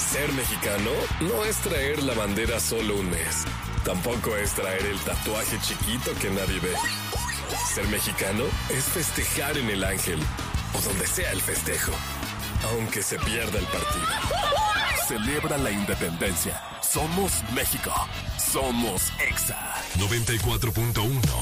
Ser mexicano no es traer la bandera solo un mes. Tampoco es traer el tatuaje chiquito que nadie ve. Ser mexicano es festejar en el Ángel o donde sea el festejo, aunque se pierda el partido. Celebra la independencia. Somos México. Somos EXA 94.1.